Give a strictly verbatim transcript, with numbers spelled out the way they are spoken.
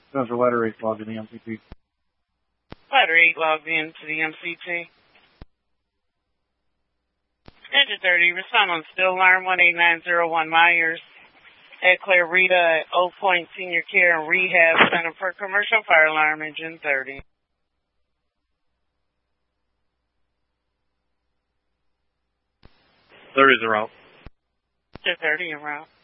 Those are letter eight logged in the M C T. Letter eight logged in to the M C T. Engine thirty, respond on still alarm one eight nine zero one Myers at Clarita at Oak Point Senior Care and Rehab Center for Commercial Fire Alarm, Engine thirty. There is a route. Engine thirty, en route.